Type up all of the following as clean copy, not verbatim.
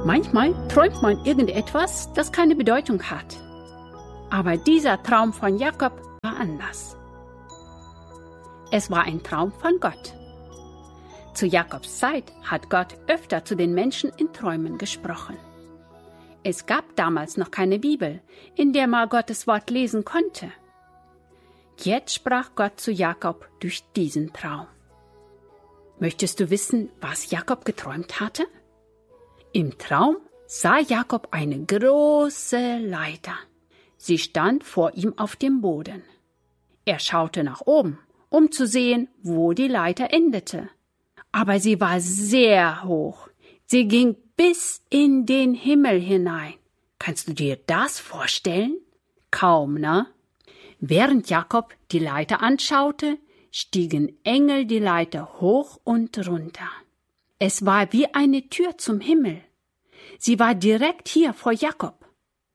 Manchmal träumt man irgendetwas, das keine Bedeutung hat. Aber dieser Traum von Jakob war anders. Es war ein Traum von Gott. Zu Jakobs Zeit hat Gott öfter zu den Menschen in Träumen gesprochen. Es gab damals noch keine Bibel, in der man Gottes Wort lesen konnte. Jetzt sprach Gott zu Jakob durch diesen Traum. Möchtest du wissen, was Jakob geträumt hatte? Im Traum sah Jakob eine große Leiter. Sie stand vor ihm auf dem Boden. Er schaute nach oben, um zu sehen, wo die Leiter endete. Aber sie war sehr hoch. Sie ging bis in den Himmel hinein. Kannst du dir das vorstellen? Kaum, ne? Während Jakob die Leiter anschaute, stiegen Engel die Leiter hoch und runter. Es war wie eine Tür zum Himmel. Sie war direkt hier vor Jakob.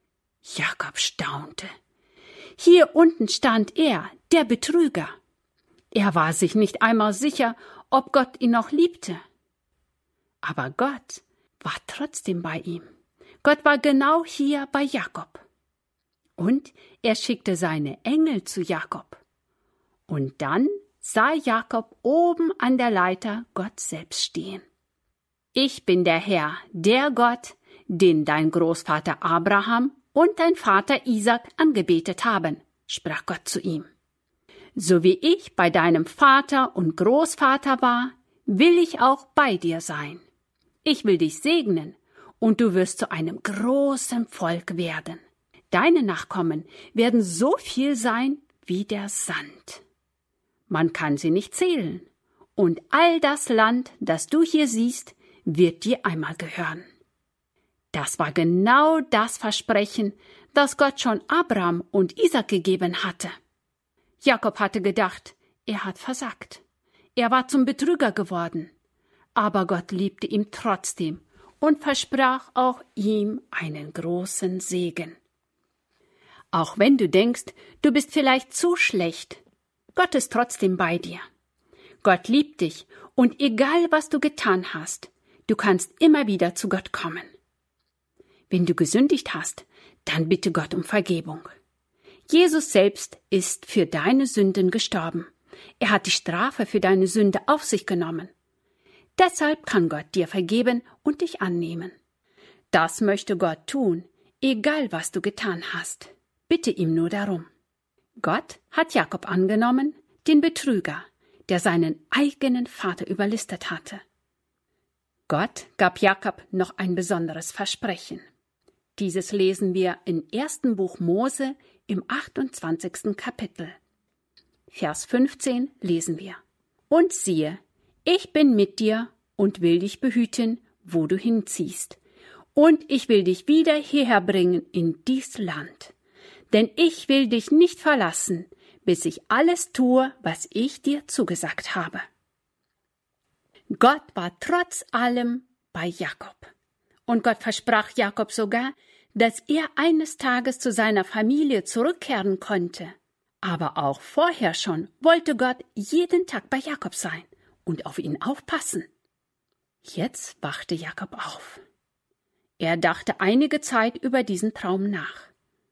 Jakob staunte. Hier unten stand er, der Betrüger. Er war sich nicht einmal sicher, ob Gott ihn noch liebte. Aber Gott war trotzdem bei ihm. Gott war genau hier bei Jakob. Und er schickte seine Engel zu Jakob. Und dann sah Jakob oben an der Leiter Gott selbst stehen. Ich bin der Herr, der Gott, den dein Großvater Abraham und dein Vater Isaak angebetet haben, sprach Gott zu ihm. So wie ich bei deinem Vater und Großvater war, will ich auch bei dir sein. Ich will dich segnen, und du wirst zu einem großen Volk werden. Deine Nachkommen werden so viel sein wie der Sand. Man kann sie nicht zählen, und all das Land, das du hier siehst, wird dir einmal gehören. Das war genau das Versprechen, das Gott schon Abraham und Isaak gegeben hatte. Jakob hatte gedacht, er hat versagt. Er war zum Betrüger geworden. Aber Gott liebte ihn trotzdem und versprach auch ihm einen großen Segen. Auch wenn du denkst, du bist vielleicht zu schlecht, Gott ist trotzdem bei dir. Gott liebt dich, und egal was du getan hast, du kannst immer wieder zu Gott kommen. Wenn du gesündigt hast, dann bitte Gott um Vergebung. Jesus selbst ist für deine Sünden gestorben. Er hat die Strafe für deine Sünde auf sich genommen. Deshalb kann Gott dir vergeben und dich annehmen. Das möchte Gott tun, egal was du getan hast. Bitte ihm nur darum. Gott hat Jakob angenommen, den Betrüger, der seinen eigenen Vater überlistet hatte. Gott gab Jakob noch ein besonderes Versprechen. Dieses lesen wir im 1. Buch Mose im 28. Kapitel. Vers 15 lesen wir. Und siehe, ich bin mit dir und will dich behüten, wo du hinziehst. Und ich will dich wieder hierher bringen in dies Land. Denn ich will dich nicht verlassen, bis ich alles tue, was ich dir zugesagt habe. Gott war trotz allem bei Jakob. Und Gott versprach Jakob sogar, dass er eines Tages zu seiner Familie zurückkehren konnte. Aber auch vorher schon wollte Gott jeden Tag bei Jakob sein und auf ihn aufpassen. Jetzt wachte Jakob auf. Er dachte einige Zeit über diesen Traum nach.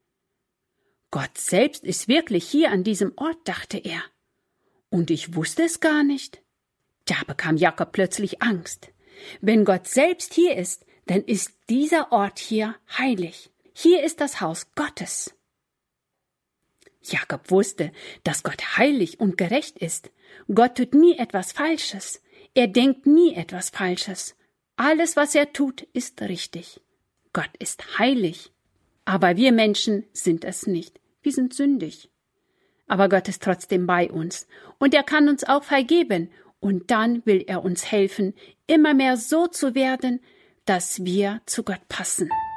Gott selbst ist wirklich hier an diesem Ort, dachte er. Und ich wusste es gar nicht. Da bekam Jakob plötzlich Angst. Wenn Gott selbst hier ist, dann ist dieser Ort hier heilig. Hier ist das Haus Gottes. Jakob wusste, dass Gott heilig und gerecht ist. Gott tut nie etwas Falsches. Er denkt nie etwas Falsches. Alles, was er tut, ist richtig. Gott ist heilig. Aber wir Menschen sind es nicht. Wir sind sündig. Aber Gott ist trotzdem bei uns. Und er kann uns auch vergeben. Und dann will er uns helfen, immer mehr so zu werden, dass wir zu Gott passen.